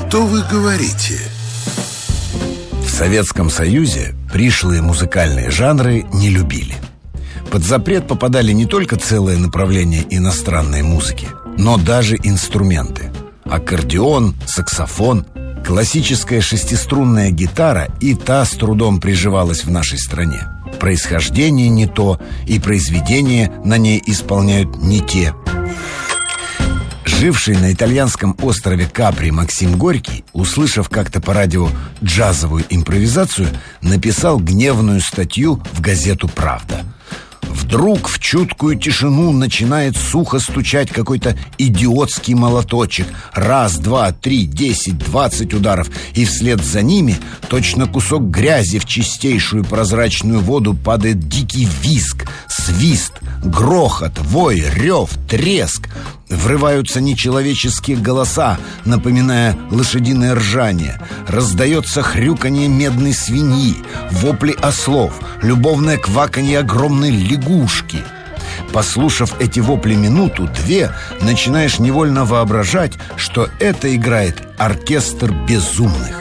что вы говорите? В Советском Союзе пришлые музыкальные жанры не любили. Под запрет попадали не только целое направление иностранной музыки, но даже инструменты: аккордеон, саксофон, классическая шестиструнная гитара и та с трудом приживалась в нашей стране. Происхождение не то, и произведения на ней исполняют не те. Живший на итальянском острове Капри Максим Горький, услышав как-то по радио джазовую импровизацию, написал гневную статью в газету «Правда». Вдруг в чуткую тишину начинает сухо стучать какой-то идиотский молоточек. Раз, два, три, 10, 20 ударов. И вслед за ними, точно кусок грязи в чистейшую прозрачную воду, падает дикий визг, свист, грохот, вой, рев, треск. Врываются нечеловеческие голоса, напоминая лошадиное ржание. Раздается хрюканье медной свиньи, вопли ослов, любовное кваканье огромной лягушки. Послушав эти вопли минуту-две, начинаешь невольно воображать, что это играет оркестр безумных.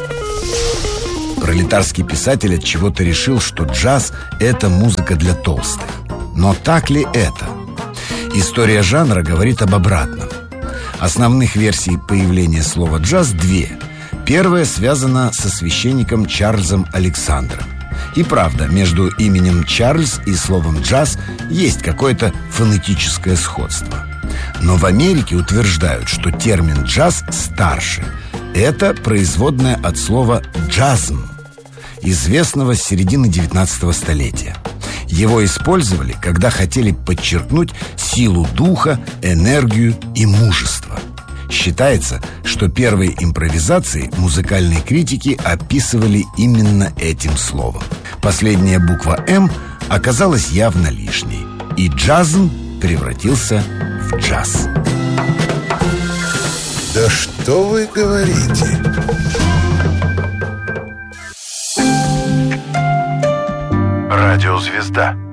Пролетарский писатель отчего-то решил, что джаз – это музыка для толстых. Но так ли это? История жанра говорит об обратном. Основных версий появления слова «джаз» две. Первая связана со священником Чарльзом Александром. И правда, между именем Чарльз и словом «джаз» есть какое-то фонетическое сходство. Но в Америке утверждают, что термин «джаз» старше. Это производное от слова «джазм», известного с середины 19 столетия. Его использовали, когда хотели подчеркнуть силу духа, энергию и мужество. Считается, что первые импровизации музыкальные критики описывали именно этим словом. Последняя буква «М» оказалась явно лишней, и джазм превратился в джаз. Да что вы говорите? Радиозвезда.